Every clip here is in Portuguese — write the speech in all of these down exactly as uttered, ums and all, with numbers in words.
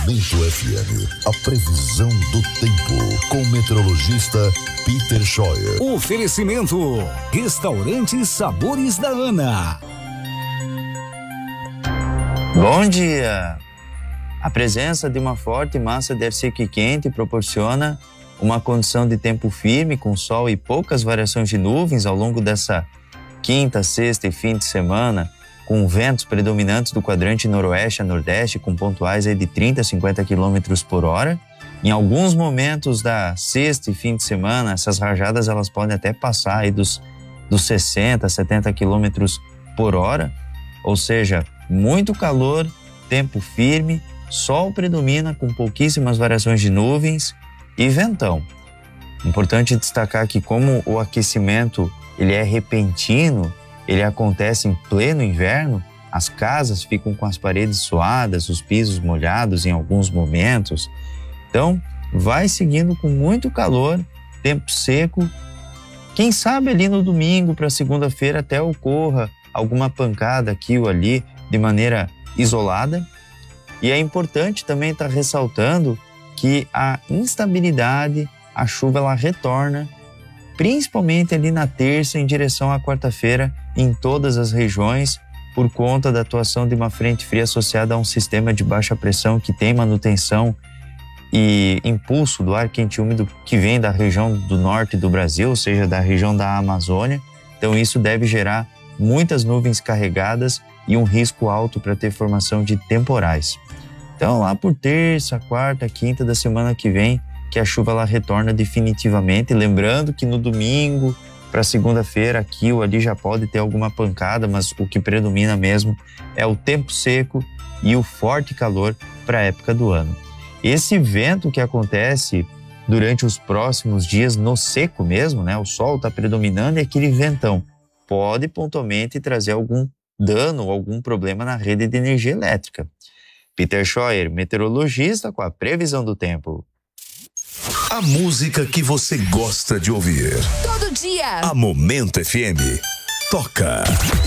Mento F M, a previsão do tempo, com o meteorologista Peter Scheuer. Oferecimento, Restaurante Sabores da Ana. Bom dia! A presença de uma forte massa de ar seco e quente proporciona uma condição de tempo firme, com sol e poucas variações de nuvens ao longo dessa quinta, sexta e fim de semana, com ventos predominantes do quadrante noroeste a nordeste, com pontuais aí de trinta a cinquenta quilômetros por hora. Em alguns momentos da sexta e fim de semana, essas rajadas elas podem até passar aí dos, dos sessenta, setenta quilômetros por hora, ou seja, muito calor, tempo firme, sol predomina com pouquíssimas variações de nuvens e ventão. Importante destacar que como o aquecimento ele é repentino, ele acontece em pleno inverno, as casas ficam com as paredes suadas, os pisos molhados em alguns momentos. Então, vai seguindo com muito calor, tempo seco. Quem sabe ali no domingo para segunda-feira até ocorra alguma pancada aqui ou ali de maneira isolada. E é importante também estar ressaltando que a instabilidade, a chuva ela retorna, principalmente ali na terça em direção à quarta-feira em todas as regiões, por conta da atuação de uma frente fria associada a um sistema de baixa pressão que tem manutenção e impulso do ar quente e úmido que vem da região do norte do Brasil, ou seja, da região da Amazônia. Então isso deve gerar muitas nuvens carregadas e um risco alto para ter formação de temporais. Então lá por terça, quarta, quinta da semana que vem, que a chuva ela retorna definitivamente, lembrando que no domingo para segunda-feira aqui ou ali já pode ter alguma pancada, mas o que predomina mesmo é o tempo seco e o forte calor para a época do ano. Esse vento que acontece durante os próximos dias no seco mesmo, né? O sol está predominando e aquele ventão pode pontualmente trazer algum dano ou algum problema na rede de energia elétrica. Peter Scheuer, meteorologista, com a previsão do tempo. A música que você gosta de ouvir. Todo dia. A Momento F M. Toca.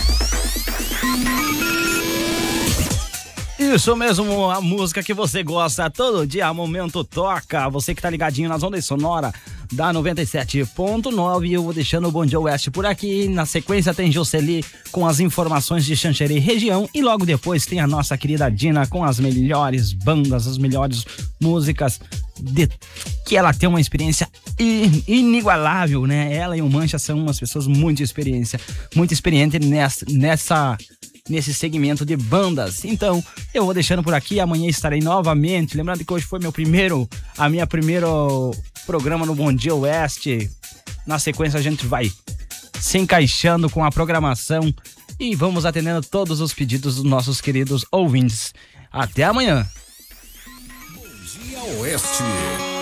Isso mesmo, a música que você gosta todo dia, a Momento toca. Você que tá ligadinho nas ondas sonoras da noventa e sete ponto nove. Eu vou deixando o Bom Dia Oeste por aqui. Na sequência tem Jocely com as informações de Xanxerê região. E logo depois tem a nossa querida Dina com as melhores bandas, as melhores músicas. De, que ela tem uma experiência in, inigualável, né? Ela e o Mancha são umas pessoas muito experiência, muito experiente nessa, nessa, nesse segmento de bandas. Então, eu vou deixando por aqui. Amanhã estarei novamente. Lembrando que hoje foi meu primeiro, a minha primeiro programa no Bom Dia Oeste. Na sequência a gente vai se encaixando com a programação e vamos atendendo todos os pedidos dos nossos queridos ouvintes. Até amanhã. Oeste.